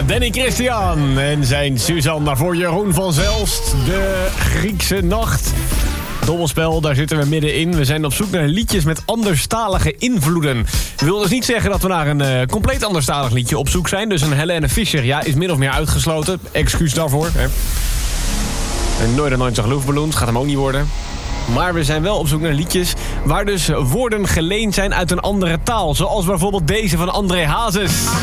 Danny Christian en zijn Suzanne. Daarvoor Jeroen van Zelst, de Griekse nacht. Dobbelspel, daar zitten we middenin. We zijn op zoek naar liedjes met anderstalige invloeden. Wil dus niet zeggen dat we naar een compleet anderstalig liedje op zoek zijn. Dus een Helene Fischer, ja, is min of meer uitgesloten. Excuus daarvoor. Hè. En Nooit en Nooit zag luchtballons, gaat hem ook niet worden. Maar we zijn wel op zoek naar liedjes waar dus woorden geleend zijn uit een andere taal. Zoals bijvoorbeeld deze van André Hazes.